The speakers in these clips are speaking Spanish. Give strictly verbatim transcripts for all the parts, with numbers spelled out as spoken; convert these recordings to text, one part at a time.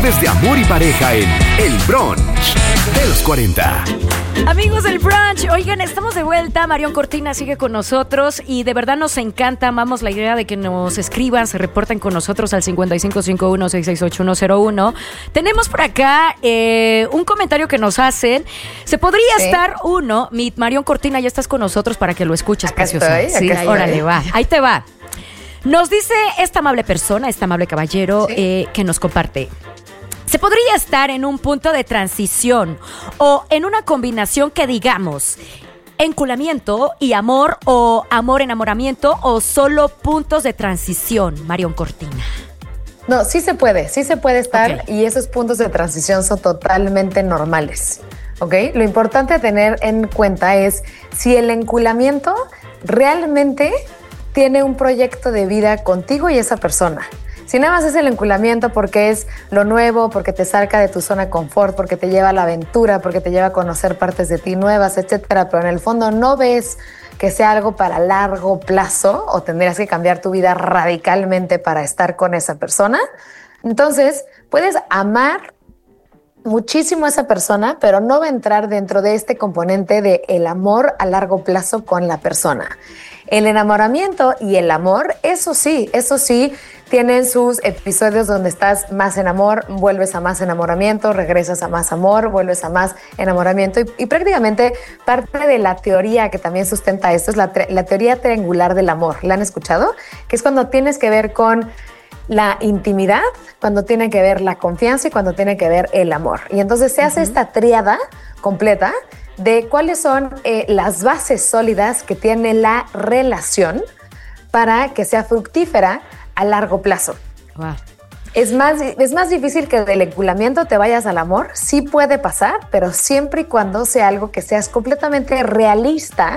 jueves de amor y pareja en El Brunch de los cuarenta. Amigos del Brunch, oigan, estamos de vuelta. Marion Cortina sigue con nosotros y de verdad nos encanta, amamos la idea de que nos escriban, se reporten con nosotros al cincuenta y cinco cincuenta y uno sesenta y seis ochenta y uno cero uno. Tenemos por acá eh, un comentario que nos hacen. Se podría sí. estar uno, mi Marion Cortina, ya estás con nosotros para que lo escuches, acá preciosa. Estoy, sí, acá órale, estoy. va, ahí te va. Nos dice esta amable persona, este amable caballero ¿sí? eh, que nos comparte. Se podría estar en un punto de transición o en una combinación que digamos enculamiento y amor o amor-enamoramiento o solo puntos de transición, Marion Cortina. No, sí se puede, sí se puede estar Okay. y esos puntos de transición son totalmente normales, ¿ok? Lo importante a tener en cuenta es si el enculamiento realmente tiene un proyecto de vida contigo y esa persona. Si nada más es el enculamiento porque es lo nuevo, porque te saca de tu zona de confort, porque te lleva a la aventura, porque te lleva a conocer partes de ti nuevas, etcétera, pero en el fondo no ves que sea algo para largo plazo o tendrías que cambiar tu vida radicalmente para estar con esa persona, entonces puedes amar muchísimo a esa persona, pero no va a entrar dentro de este componente de el amor a largo plazo con la persona. El enamoramiento y el amor, eso sí, eso sí, tienen sus episodios donde estás más en amor, vuelves a más enamoramiento, regresas a más amor, vuelves a más enamoramiento y, y prácticamente parte de la teoría que también sustenta esto es la, la teoría triangular del amor. ¿La han escuchado? Que es cuando tienes que ver con la intimidad, cuando tiene que ver la confianza y cuando tiene que ver el amor. Y entonces se hace uh-huh. esta tríada completa de cuáles son eh, las bases sólidas que tiene la relación para que sea fructífera a largo plazo. Wow. Es más, es más difícil que del enculamiento te vayas al amor. Sí puede pasar, pero siempre y cuando sea algo que seas completamente realista,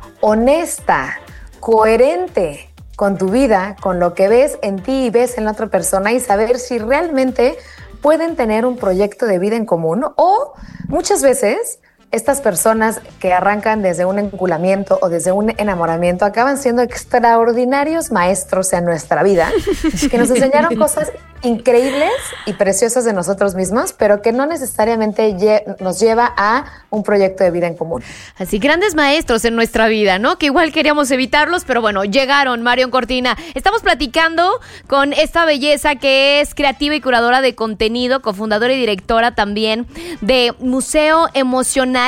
honesta, coherente con tu vida, con lo que ves en ti y ves en la otra persona y saber si realmente pueden tener un proyecto de vida en común o muchas veces estas personas que arrancan desde un enculamiento o desde un enamoramiento acaban siendo extraordinarios maestros en nuestra vida, que nos enseñaron cosas increíbles y preciosas de nosotros mismos, pero que no necesariamente lle- nos lleva a un proyecto de vida en común. Así, grandes maestros en nuestra vida, ¿no? Que igual queríamos evitarlos, pero bueno, llegaron. Marion Cortina. Estamos platicando con esta belleza que es creativa y curadora de contenido, cofundadora y directora también de Museo Emocional.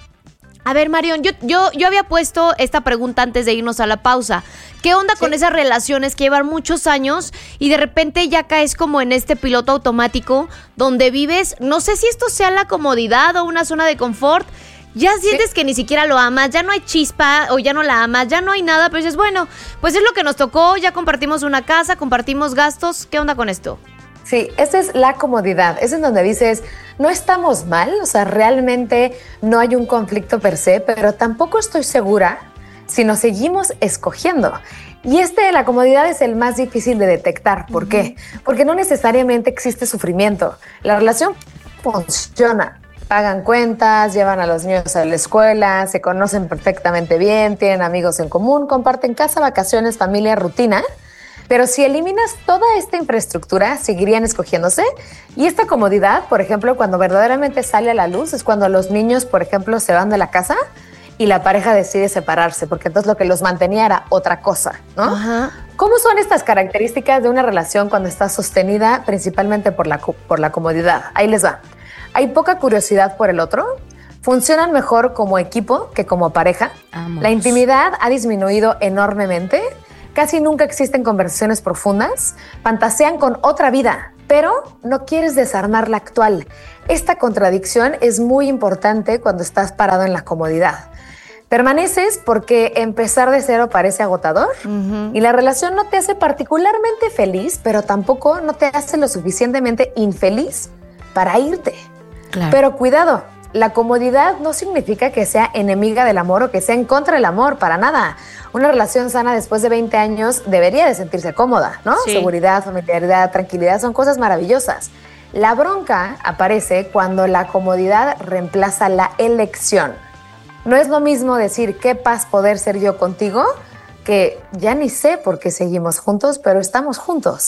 A ver, Marion, yo, yo, yo había puesto esta pregunta antes de irnos a la pausa. ¿Qué onda sí. con esas relaciones que llevan muchos años y de repente ya caes como en este piloto automático donde vives, no sé si esto sea la comodidad o una zona de confort, ya sientes sí. que ni siquiera lo amas, ya no hay chispa o ya no la amas, ya no hay nada, pero dices, bueno, pues es lo que nos tocó, ya compartimos una casa, compartimos gastos, ¿qué onda con esto? Sí, esa es la comodidad, es en donde dices, no estamos mal, o sea, realmente no hay un conflicto per se, pero tampoco estoy segura si nos seguimos escogiendo. Y este de la comodidad es el más difícil de detectar. ¿Por uh-huh. qué? Porque no necesariamente existe sufrimiento. La relación funciona. Pagan cuentas, llevan a los niños a la escuela, se conocen perfectamente bien, tienen amigos en común, comparten casa, vacaciones, familia, rutina. Pero si eliminas toda esta infraestructura, seguirían escogiéndose. Y esta comodidad, por ejemplo, cuando verdaderamente sale a la luz, es cuando los niños, por ejemplo, se van de la casa y la pareja decide separarse, porque entonces lo que los mantenía era otra cosa, ¿no? Ajá. ¿Cómo son estas características de una relación cuando está sostenida principalmente por la, por la comodidad? Ahí les va. Hay poca curiosidad por el otro. Funcionan mejor como equipo que como pareja. Vamos. La intimidad ha disminuido enormemente. Casi nunca existen conversaciones profundas, fantasean con otra vida, pero no quieres desarmar la actual. Esta contradicción es muy importante cuando estás parado en la comodidad. Permaneces porque empezar de cero parece agotador uh-huh. y la relación no te hace particularmente feliz, pero tampoco no te hace lo suficientemente infeliz para irte. Claro. Pero cuidado, la comodidad no significa que sea enemiga del amor o que sea en contra del amor, para nada. Una relación sana después de veinte años debería de sentirse cómoda, ¿no? Sí. Seguridad, familiaridad, tranquilidad son cosas maravillosas. La bronca aparece cuando la comodidad reemplaza la elección. No es lo mismo decir qué paz poder ser yo contigo, que ya ni sé por qué seguimos juntos, pero estamos juntos.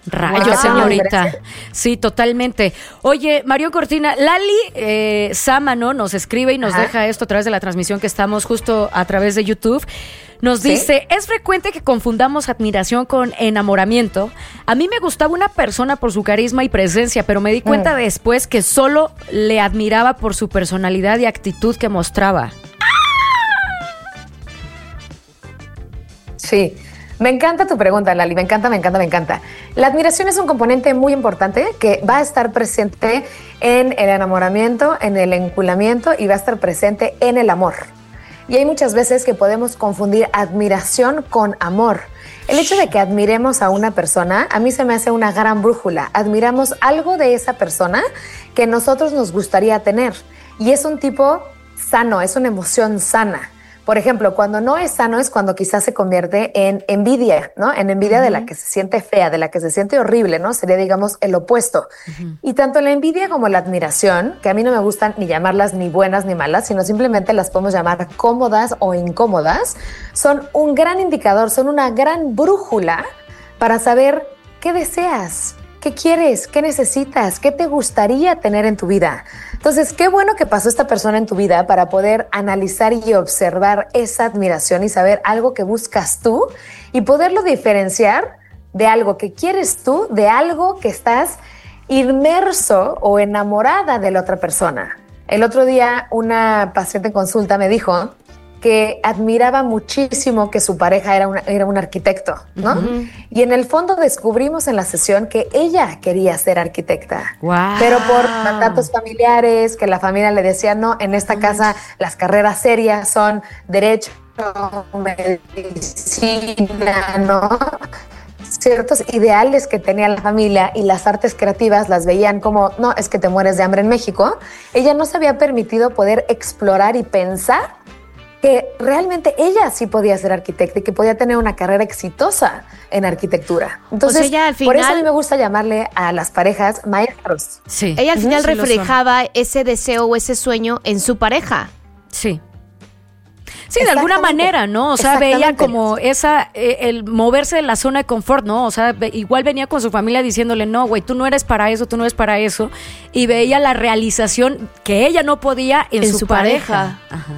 Rayos, Wow. señorita. Sí, totalmente. Oye, Marión Cortina, Lali eh, Sámano nos escribe y nos Ajá. deja esto a través de la transmisión que estamos justo a través de YouTube. Nos ¿Sí? dice, es frecuente que confundamos admiración con enamoramiento. A mí me gustaba una persona por su carisma y presencia, pero me di cuenta Mm. después que solo le admiraba por su personalidad y actitud que mostraba. Sí, me encanta tu pregunta, Lali, me encanta, me encanta, me encanta. La admiración es un componente muy importante que va a estar presente en el enamoramiento, en el enculamiento y va a estar presente en el amor. Y hay muchas veces que podemos confundir admiración con amor. El hecho de que admiremos a una persona, a mí se me hace una gran brújula. Admiramos algo de esa persona que nosotros nos gustaría tener. Y es un tipo sano, es una emoción sana. Por ejemplo, cuando no es sano es cuando quizás se convierte en envidia, ¿no? En envidia uh-huh. de la que se siente fea, de la que se siente horrible, ¿no? Sería, digamos, el opuesto. Uh-huh. Y tanto la envidia como la admiración, que a mí no me gustan ni llamarlas ni buenas ni malas, sino simplemente las podemos llamar cómodas o incómodas, son un gran indicador, son una gran brújula para saber qué deseas, qué quieres, qué necesitas, qué te gustaría tener en tu vida. Entonces, qué bueno que pasó esta persona en tu vida para poder analizar y observar esa admiración y saber algo que buscas tú y poderlo diferenciar de algo que quieres tú, de algo que estás inmerso o enamorada de la otra persona. El otro día una paciente en consulta me dijo que admiraba muchísimo que su pareja era, una, era un arquitecto, ¿no? Uh-huh. Y en el fondo descubrimos en la sesión que ella quería ser arquitecta. Wow. Pero por mandatos familiares, que la familia le decía, no, en esta casa las carreras serias son derecho, medicina, ¿no? Ciertos ideales que tenía la familia y las artes creativas las veían como, no, es que te mueres de hambre en México. Ella no se había permitido poder explorar y pensar que realmente ella sí podía ser arquitecta y que podía tener una carrera exitosa en arquitectura. Entonces, o sea, ella al final, por eso a mí me gusta llamarle a las parejas maestros. Sí. Ella al final uh-huh. reflejaba ese deseo o ese sueño en su pareja. Sí. Sí, de alguna manera, ¿no? O sea, veía como esa, eh, el moverse de la zona de confort, ¿no? O sea, igual venía con su familia diciéndole, no, güey, tú no eres para eso, tú no eres para eso. Y veía la realización que ella no podía en, en su, su pareja. pareja. Ajá.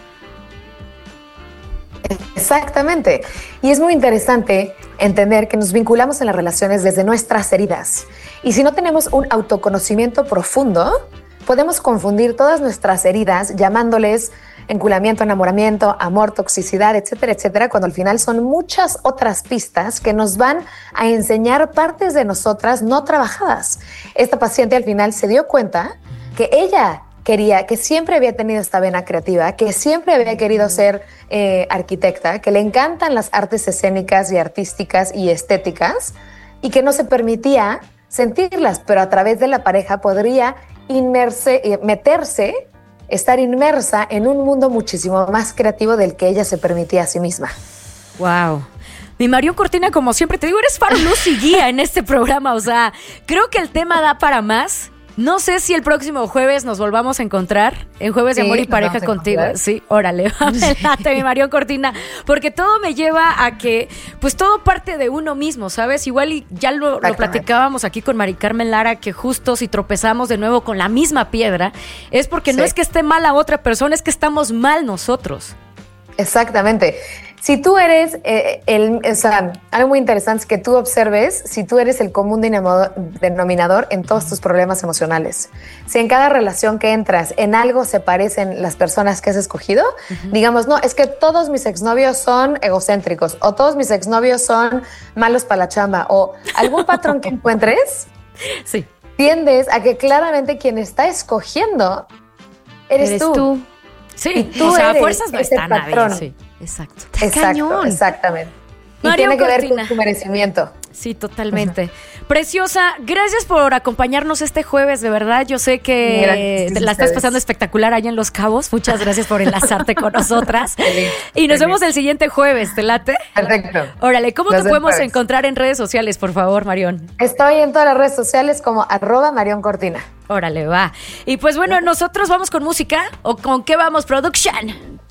Exactamente. Y es muy interesante entender que nos vinculamos en las relaciones desde nuestras heridas. Y si no tenemos un autoconocimiento profundo, podemos confundir todas nuestras heridas llamándoles enculamiento, enamoramiento, amor, toxicidad, etcétera, etcétera, cuando al final son muchas otras pistas que nos van a enseñar partes de nosotras no trabajadas. Esta paciente al final se dio cuenta que ella quería, que siempre había tenido esta vena creativa, que siempre había querido ser eh, arquitecta, que le encantan las artes escénicas y artísticas y estéticas y que no se permitía sentirlas, pero a través de la pareja podría inmerse, eh, meterse, estar inmersa en un mundo muchísimo más creativo del que ella se permitía a sí misma. Wow. Mi Marión Cortina, como siempre te digo, eres faro, luz y guía en este programa. O sea, creo que el tema da para más. No sé si el próximo jueves nos volvamos a encontrar en Jueves sí, de Amor y Pareja contigo. Sí, órale, adelante, mi Marión Cortina, porque todo me lleva a que, pues todo parte de uno mismo, ¿sabes? Igual y ya lo, lo platicábamos aquí con Mari Carmen Lara, que justo si tropezamos de nuevo con la misma piedra, es porque sí. no es que esté mal la otra persona, es que estamos mal nosotros. Exactamente. Si tú eres, eh, el, o sea, algo muy interesante es que tú observes si tú eres el común denominador en todos tus problemas emocionales. Si en cada relación que entras en algo se parecen las personas que has escogido, uh-huh. digamos, no, es que todos mis exnovios son egocéntricos o todos mis exnovios son malos para la chamba o algún patrón que encuentres, sí. tiendes a que claramente quien está escogiendo eres, eres tú. tú. Sí, y tú o sea, eres fuerzas no ese está patrón. nadie, sí. Exacto. Exacto, cañón. Exactamente. Y Marión tiene que Cortina. ver con tu merecimiento. Sí, totalmente. Uh-huh. Preciosa, gracias por acompañarnos este jueves, de verdad. Yo sé que Mira, la estás pasando espectacular allá en Los Cabos. Muchas gracias por enlazarte con nosotras. Feliz, y nos feliz. vemos el siguiente jueves, ¿te late? Perfecto. Órale, ¿cómo nos te podemos jueves. encontrar en redes sociales, por favor, Marión? Estoy en todas las redes sociales como arroba Marión Cortina. Órale, va. Y pues bueno, nosotros vamos con música. ¿O con qué vamos, production?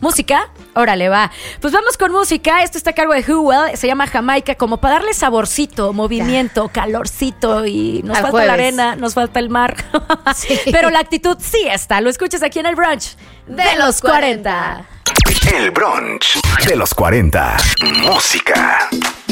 ¿Música? Órale, va. Pues vamos con música. Esto está a cargo de Hewell. Se llama Jamaica, como para darle saborcito, movimiento, calorcito. Y nos Al falta jueves. la arena, nos falta el mar. Sí. Pero la actitud sí está. Lo escuchas aquí en el brunch de los cuarenta. El brunch de los cuarenta. Música.